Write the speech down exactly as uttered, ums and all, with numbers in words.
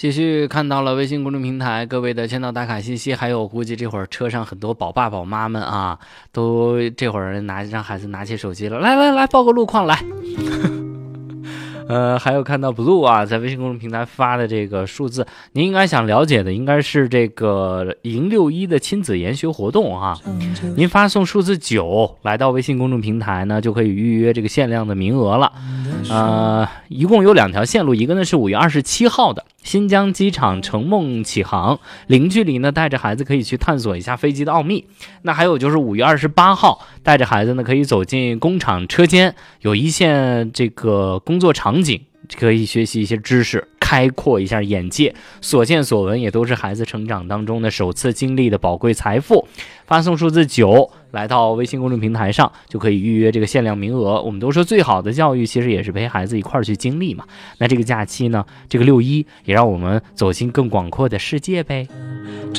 继续看到了微信公众平台各位的签到打卡信息，还有估计这会儿车上很多宝爸宝妈们啊，都这会儿拿让孩子拿起手机了，来来来报个路况来。呃，还有看到 Blue 啊，在微信公众平台发的这个数字，您应该想了解的应该是这个迎六一的亲子研学活动啊。您发送数字九来到微信公众平台呢，就可以预约这个限量的名额了。呃，一共有两条线路，一个呢是五月二十七号的新疆机场乘梦启航，零距离呢带着孩子可以去探索一下飞机的奥秘。那还有就是五月二十八号，带着孩子呢可以走进工厂车间，有一线这个工作场景，可以学习一些知识，开阔一下眼界，所见所闻也都是孩子成长当中的首次经历的宝贵财富。发送数字九来到微信公众平台上，就可以预约这个限量名额。我们都说最好的教育其实也是陪孩子一块儿去经历嘛。那这个假期呢，这个六一也让我们走进更广阔的世界呗。